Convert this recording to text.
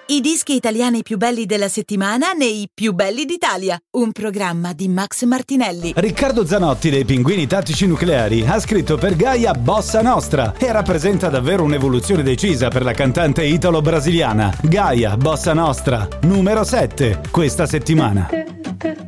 I dischi italiani più belli della settimana nei Più belli d'Italia, un programma di Max Martinelli. Riccardo Zanotti dei Pinguini Tattici Nucleari ha scritto per Gaia Bossa Nostra e rappresenta davvero un'evoluzione decisa per la cantante italo-brasiliana. Gaia Bossa Nostra, numero 7, questa settimana.